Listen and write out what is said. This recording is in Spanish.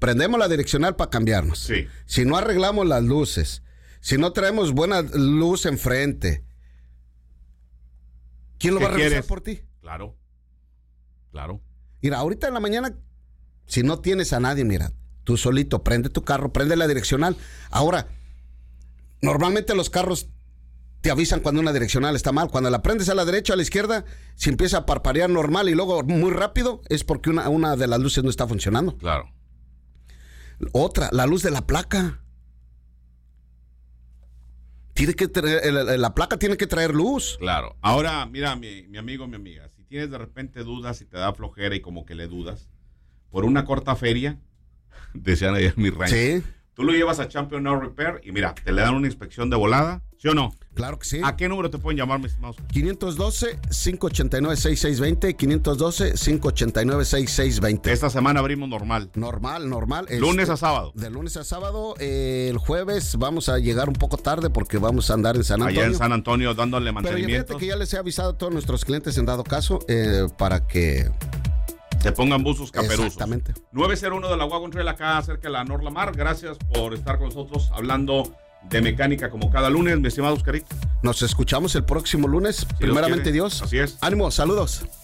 prendemos la direccional para cambiarnos. Sí. Si no arreglamos las luces, si no traemos buena luz enfrente, ¿quién lo va a revisar por ti? Claro. Mira, ahorita en la mañana, si no tienes a nadie, mira, tú solito, prende tu carro, prende la direccional. Ahora, normalmente los carros te avisan cuando una direccional está mal. Cuando la prendes a la derecha o a la izquierda, si empieza a parpadear normal y luego muy rápido, es porque una de las luces no está funcionando. Claro. Otra, la luz de la placa. La placa tiene que traer luz. Claro. Ahora, mira, mi amigo, mi amiga, si tienes de repente dudas y te da flojera y como que le dudas, por una corta feria, decían ayer en mi rancho, Sí. tú lo llevas a Champion Auto Repair y mira, te le dan una inspección de volada, ¿sí o no? Claro que sí. ¿A qué número te pueden llamar, mi estimado? 512-589-6620, 512-589-6620. Esta semana abrimos normal. Normal. Lunes a sábado. De lunes a sábado. El jueves vamos a llegar un poco tarde porque vamos a andar en San Antonio. Allá en San Antonio dándole Pero mantenimiento. fíjate que ya les he avisado a todos nuestros clientes en dado caso para que... Se pongan buzos caperuzos. Exactamente. 901 de la Wagon Trail acá cerca de la Norla Mar. Gracias por estar con nosotros hablando de mecánica como cada lunes, mi estimado Oscarito. Nos escuchamos el próximo lunes. Si Primeramente Dios quiere. Dios. Así es. Ánimo, saludos.